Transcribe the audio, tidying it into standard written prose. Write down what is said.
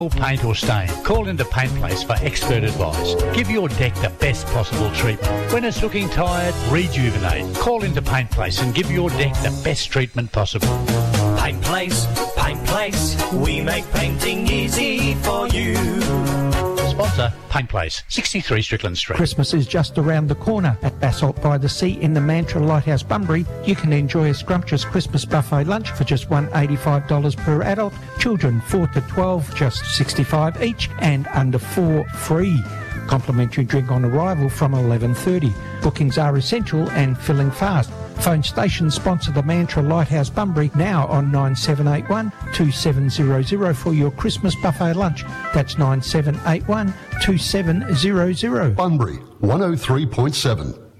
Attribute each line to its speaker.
Speaker 1: Paint or stain, call into Paint Place for expert advice. Give your deck the best possible treatment. When it's looking tired, rejuvenate. Call into Paint Place and give your deck the best treatment possible.
Speaker 2: Paint Place, we make painting easy for you.
Speaker 1: Sponsor, Paint Place, 63 Strickland Street.
Speaker 3: Christmas is just around the corner. At Basalt by the Sea in the Mantra Lighthouse, Bunbury, you can enjoy a scrumptious Christmas buffet lunch for just $185 per adult. Children 4 to 12, just $65 each, and under 4 free. Complimentary drink on arrival from 11:30. Bookings are essential and filling fast. Phone station sponsor the Mantra Lighthouse Bunbury now on 9781 2700 for your Christmas buffet lunch. That's 9781 2700.
Speaker 4: Bunbury 103.7.